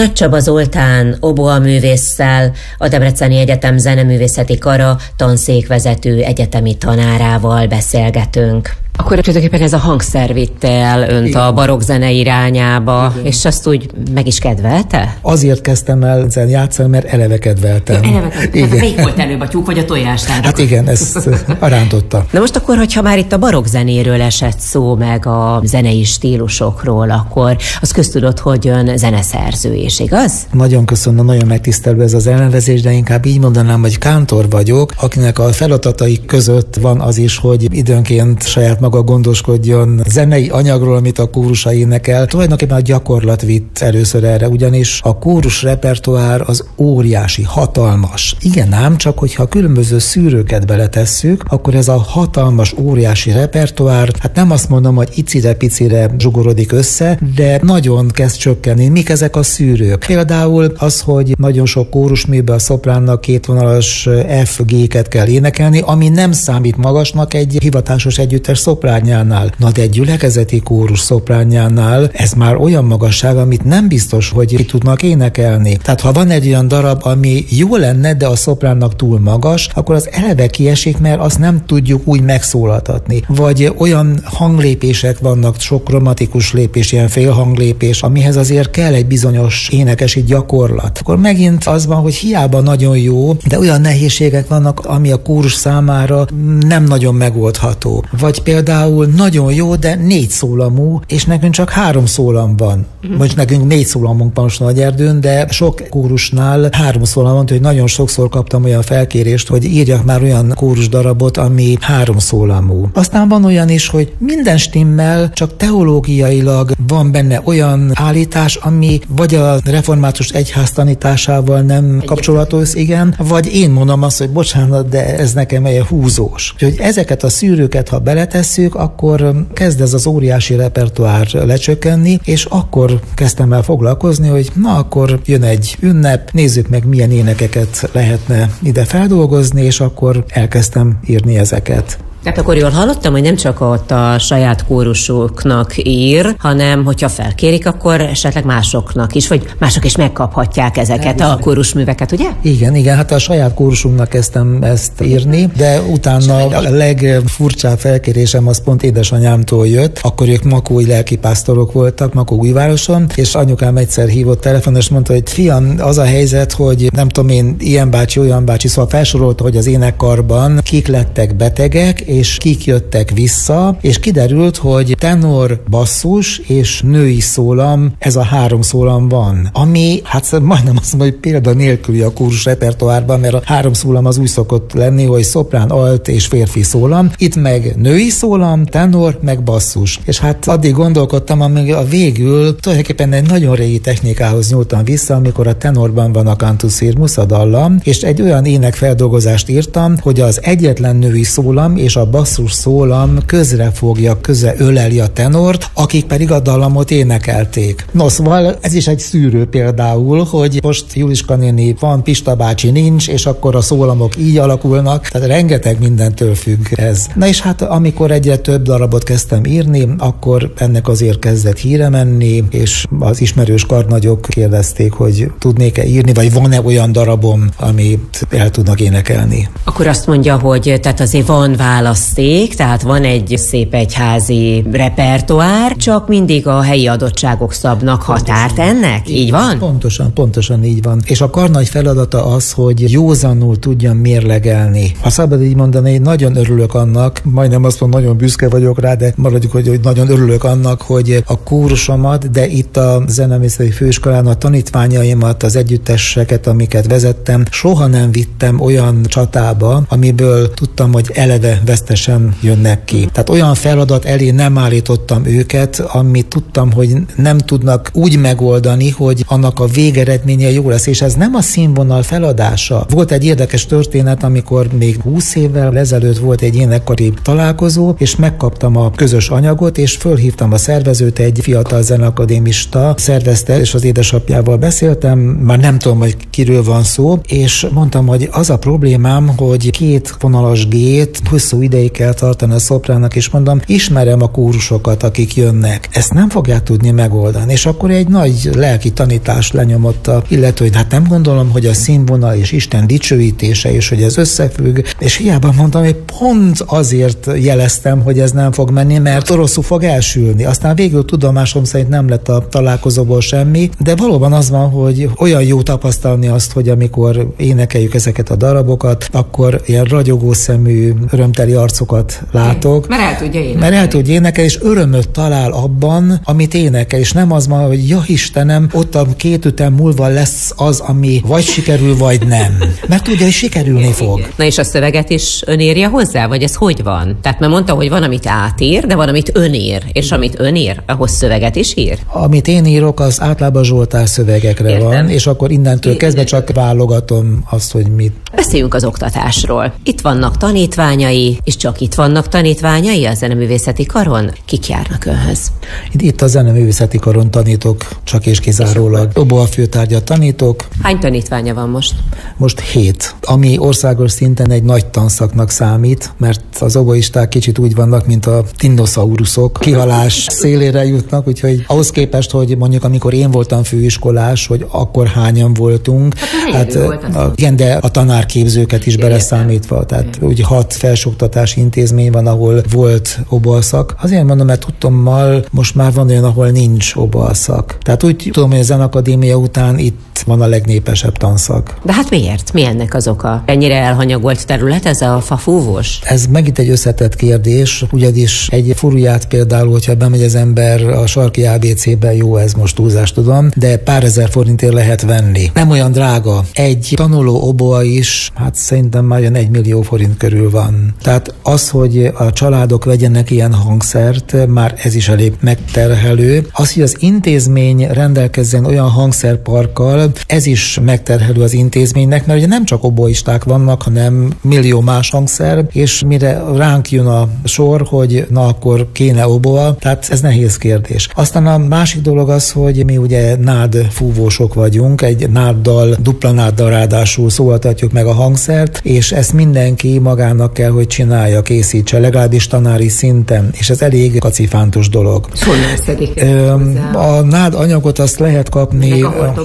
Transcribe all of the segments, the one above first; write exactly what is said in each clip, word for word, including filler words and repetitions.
Nagy Csaba Zoltán oboaművésszel, a Debreceni Egyetem Zeneművészeti Kara tanszékvezető egyetemi tanárával beszélgetünk. Akkor tulajdonképpen ez a hangszer vitte el önt igen. a barokkzene irányába, igen. és azt úgy meg is kedvelte? Azért kezdtem el játszani, mert eleve kedveltem. Ja, eleve kedveltem. Hát melyik volt előbb, a tyúk vagy a tojásláda? Hát igen, ezt arántotta. Na most akkor, hogyha már itt a barokkzenéről esett szó, meg a zenei stílusokról, akkor az köztudott, hogy ön zeneszerző is, igaz? Nagyon köszönöm, nagyon megtisztelő ez az elnevezés, de inkább így mondanám, hogy kántor vagyok, akinek a feladatai között van az is, hogy időnként saját maga gondoskodjon zenei anyagról, amit a kórusai énekel. Tulajdonképpen a gyakorlat vitt először erre, ugyanis a kórus repertoár az óriási, hatalmas. Igen ám, csak hogyha különböző szűrőket beletesszük, akkor ez a hatalmas, óriási repertoár, hát nem azt mondom, hogy icire-picire zsugorodik össze, de nagyon kezd csökkenni. Mik ezek a szűrők? Például az, hogy nagyon sok kórusműben a szopránnak kétvonalas F G-ket kell énekelni, ami nem számít magasnak egy hivatásos együttes szoprányánál. Na de egy gyülekezeti kórus szoprányánál ez már olyan magasság, amit nem biztos, hogy ki tudnak énekelni. Tehát ha van egy olyan darab, ami jó lenne, de a szopránnak túl magas, akkor az eleve kiesik, mert azt nem tudjuk úgy megszólaltatni. Vagy olyan hanglépések vannak, sok kromatikus lépés, ilyen félhanglépés, amihez azért kell egy bizonyos énekesi gyakorlat. Akkor megint az van, hogy hiába nagyon jó, de olyan nehézségek vannak, ami a kórus számára nem nagyon megoldható. Vagy például nagyon jó, de négy szólamú, és nekünk csak három szólam van. Uh-huh. Most nekünk négy szólamunk van Nagyerdőn, de sok kórusnál három szólam van, hogy nagyon sokszor kaptam olyan felkérést, hogy írjak már olyan kórus darabot, ami három szólamú. Aztán van olyan is, hogy minden stimmel, csak teológiailag van benne olyan állítás, ami vagy a református egyház tanításával nem kapcsolatos, igen, vagy én mondom azt, hogy bocsánat, de ez nekem egy húzós. Úgyhogy ezeket a szűrőket, ha beletesszük, akkor kezd ez az óriási repertoár lecsökkenni, és akkor kezdtem el foglalkozni, hogy na akkor jön egy ünnep, nézzük meg milyen énekeket lehetne ide feldolgozni, és akkor elkezdtem írni ezeket. Tehát akkor jól hallottam, hogy nem csak ott a saját kórusoknak ír, hanem hogyha felkérik, akkor esetleg másoknak is, vagy mások is megkaphatják ezeket a kórusműveket, ugye? Igen, igen, hát a saját kórusunknak kezdtem ezt írni, de utána a legfurcsább felkérésem az pont édesanyámtól jött, akkor ők makói lelkipásztorok voltak, Makóújvároson, és anyukám egyszer hívott telefonon, és mondta, hogy fiam, az a helyzet, hogy nem tudom én, ilyen bácsi, olyan bácsi, szóval felsorolta, hogy az énekkarban kik lettek betegek, és kik jöttek vissza, és kiderült, hogy tenor, basszus és női szólam, ez a három szólam van. Ami, hát majdnem azt mondom, hogy példa nélküli a kórus repertoárban, mert a három szólam az úgy szokott lenni, hogy szoprán, alt és férfi szólam. Itt meg női szólam, tenor, meg basszus. És hát addig gondolkodtam, amíg a végül tulajdonképpen egy nagyon régi technikához nyúltam vissza, amikor a tenorban van a cantus firmus, a dallam, és egy olyan énekfeldolgozást írtam, hogy az egyetlen női szólam és a a basszus szólam közre fogja, köze öleli a tenort, akik pedig a dallamot énekelték. No, szóval ez is egy szűrő például, hogy most Juliska néni van, Pista bácsi nincs, és akkor a szólamok így alakulnak, tehát rengeteg mindentől függ ez. Na és hát amikor egyre több darabot kezdtem írni, akkor ennek azért kezdett híre menni, és az ismerős karnagyok kérdezték, hogy tudnék-e írni, vagy van-e olyan darabom, amit el tudnak énekelni. Akkor azt mondja, hogy tehát azért van választék, tehát van egy szép egyházi repertoár, csak mindig a helyi adottságok szabnak határt ennek? Így, így van? Pontosan, pontosan így van. És a karnagy feladata az, hogy józanul tudjam mérlegelni. Ha szabad így mondani, nagyon örülök annak, majdnem azt mondom, nagyon büszke vagyok rá, de maradjuk, hogy, hogy nagyon örülök annak, hogy a kórusomat, de itt a Zeneművészeti Főiskolán a tanítványaimat, az együtteseket, amiket vezettem, soha nem vittem olyan csatába, amiből tudtam, hogy eleve vesztesen jönnek ki. Tehát olyan feladat elé nem állítottam őket, amit tudtam, hogy nem tudnak úgy megoldani, hogy annak a végeredménye jó lesz, és ez nem a színvonal feladása. Volt egy érdekes történet, amikor még húsz évvel ezelőtt volt egy énekkari találkozó, és megkaptam a közös anyagot, és fölhívtam a szervezőt, egy fiatal zeneakadémista szervezte, és az édesapjával beszéltem, már nem tudom, hogy kiről van szó, és mondtam, hogy az a problémám, hogy két vonalas gét hosszú ideig kell tartani a szoprának, és mondom, ismerem a kórusokat, akik jönnek. Ezt nem fogják tudni megoldani. És akkor egy nagy lelki tanítás lenyomott a illető, hogy hát nem gondolom, hogy a színvonal és Isten dicsőítése, és hogy ez összefügg, és hiába mondtam, hogy pont azért jeleztem, hogy ez nem fog menni, mert rosszul fog elsülni. Aztán végül tudomásom szerint nem lett a találkozóból semmi, de valóban az van, hogy olyan jó tapasztalni azt, hogy amikor énekeljük ezeket a darabokat, akkor ilyen ragyogó szemű, örömteli arcokat látok. Mert el tudja énekelni. Mert el tudja énekelni, és örömöt talál abban, amit énekel, és nem az van, hogy ja Istenem, ott a két ütem múlva lesz az, ami vagy sikerül, vagy nem. Mert tudja, hogy sikerülni fog. Na és a szöveget is ön írja hozzá, vagy ez hogy van? Tehát mert mondta, hogy van, amit átír, de van, amit ön ír, és amit ön ír, ahhoz szöveget is ír? Amit én írok, az általában Zsoltár szövegekre Értem. van, és akkor innentől kezdve csak válogatom azt, hogy mit. Beszéljünk az oktatásról. Itt vannak tanítványai, és csak itt vannak tanítványai a Zeneművészeti Karon? Kik járnak önhöz? Itt a Zeneművészeti Karon tanítok, csak és kizárólag. Oboa főtárgyat tanítok. Hány tanítványa van most? Most hét, ami országos szinten egy nagy tanszaknak számít, mert az oboisták kicsit úgy vannak, mint a dinoszauruszok, kihalás szélére jutnak, úgyhogy ahhoz képest, hogy mondjuk amikor én voltam főiskolás, hogy akkor hányan voltunk, hát, hát a, igen, de a tanárképzőket is beleszámítva, tehát úgy hat felsőoktatási intézmény van, ahol volt oboaszak. Azért mondom, mert tudtommal most már van olyan, ahol nincs oboaszak. Tehát úgy tudom, hogy a Zenakadémia után itt van a legnépesebb tanszak. De hát miért? Mi ennek az oka? Ennyire elhanyagolt terület ez a fafúvós? Ez megint egy összetett kérdés, ugyanis egy furuját például, hogyha bemegy az ember a sarki á bé cé-be, jó, ez most túlzást tudom, de pár ezer forintért lehet venni. Nem olyan drága. Egy tanuló oboa is, hát szerintem már olyan egy millió forint körül van. Tehát az, hogy a családok vegyenek ilyen hangszert, már ez is elég megterhelő. Az, hogy az intézmény rendelkezzen olyan hangszerparkkal, ez is megterhelő az intézménynek, mert ugye nem csak oboisták vannak, hanem millió más hangszer, és mire ránk jön a sor, hogy na akkor kéne oboa, tehát ez nehéz kérdés. Aztán a másik dolog az, hogy mi ugye nád fúvósok vagyunk, egy náddal, dupla náddal ráadásul szólaltatjuk meg a hangszert, és ezt mindenki magának kell, hogy csinálja, készítse, legalábbis tanári szinten, és ez elég kacifántos dolog. A nád anyagot azt lehet kapni.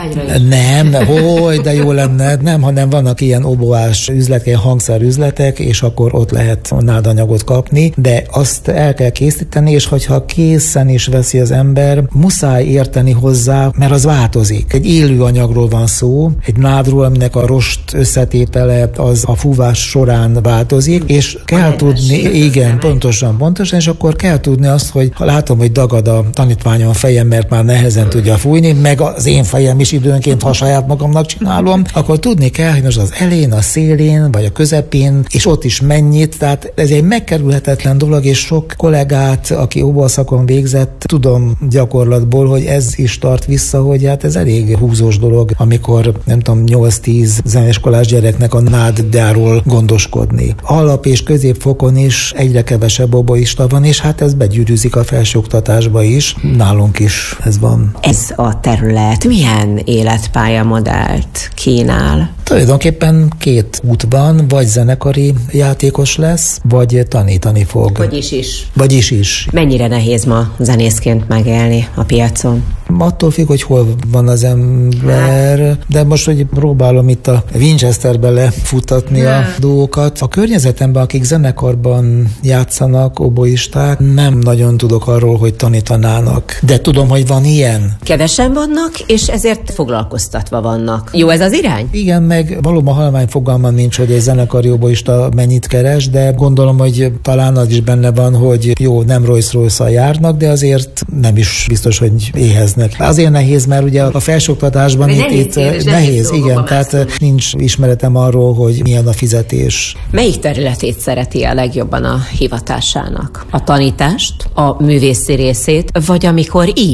Nem, nem, hogy de jó lenne, nem, hanem vannak ilyen oboás üzletek, ilyen hangszerüzletek, és akkor ott lehet nádanyagot kapni, de azt el kell készíteni, és hogyha készen is veszi az ember, muszáj érteni hozzá, mert az változik. Egy élő anyagról van szó, egy nádról, aminek a rost összetétele az a fúvás során változik, és kell tudni, igen, pontosan, pontosan, és akkor kell tudni azt, hogy ha látom, hogy dagad a tanítványom fejem, mert már nehezen tudja fújni, meg az én fejem is időnként, ha saját magamnak csinálom, akkor tudni kell, hogy most az elén, a szélén, vagy a közepén, és ott is mennyit, tehát ez egy megkerülhetetlen dolog, és sok kollégát, aki oboaszakon végzett, tudom gyakorlatból, hogy ez is tart vissza, hogy hát ez elég húzós dolog, amikor nem tudom, nyolc-tíz zeneiskolás gyereknek a nádjáról gondoskodni. Alap- és középfokon is egyre kevesebb oboista van, és hát ez begyűrűzik a felsőoktatásba is. Nálunk is ez van. Ez a terület milyen életpályamodellt kínál? Tulajdonképpen két út van, vagy zenekari játékos lesz, vagy tanítani fog. Vagyis is. Vagyis is. Mennyire nehéz ma zenészként megélni a piacon? Attól függ, hogy hol van az ember, de most, hogy próbálom itt a Winchesterbe lefutatni a dolgokat. A környezetemben, akik zenekarban játszanak, oboisták, nem nagyon tudok arról, hogy tanítanának. De tudom, hogy van ilyen. Kevesen vannak, és ezért foglalkoztatva vannak. Jó ez az irány? Igen, meg valóban halvány fogalmam nincs, hogy egy zenekari oboista mennyit keres, de gondolom, hogy talán az is benne van, hogy jó, nem Rolls-Royce-szal járnak, de azért nem is biztos, hogy éheznek. Azért nehéz, mert ugye a felsőoktatásban itt, nehéz, itt nehéz, nehéz igen, tehát ezt nincs ismeretem arról, hogy milyen a fizetés. Melyik területét szereti a legjobban a hivatásának? A tanítást, a művészi részét, vagy amikor ír?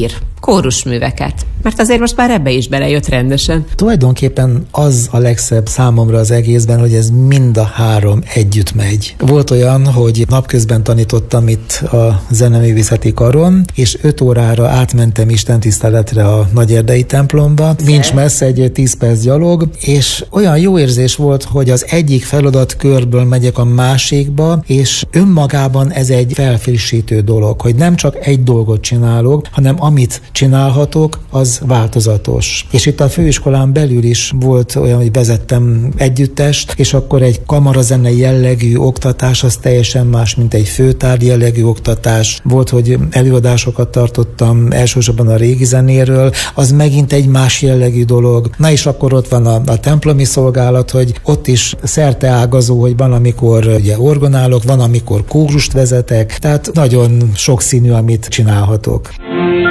kórusműveket? Mert azért most már ebbe is belejött rendesen. Tulajdonképpen az a legszebb számomra az egészben, hogy ez mind a három együtt megy. Volt olyan, hogy napközben tanítottam itt a Zeneművészeti Karon, és öt órára átmentem istentiszteletre a Nagyerdei templomba. Nincs messze, egy tíz perc gyalog, és olyan jó érzés volt, hogy az egyik feladatkörből megyek a másikba, és önmagában ez egy felfrissítő dolog, hogy nem csak egy dolgot csinálok, hanem amit csinálhatok, az változatos. És itt a főiskolán belül is volt olyan, hogy vezettem együttest, és akkor egy kamarazenei jellegű oktatás az teljesen más, mint egy főtárgy jellegű oktatás. Volt, hogy előadásokat tartottam elsősorban a régi zenéről, az megint egy más jellegű dolog. Na és akkor ott van a, a templomi szolgálat, hogy ott is szerteágazó, hogy van, amikor ugye orgonálok, van, amikor kórust vezetek, tehát nagyon sokszínű, amit csinálhatok.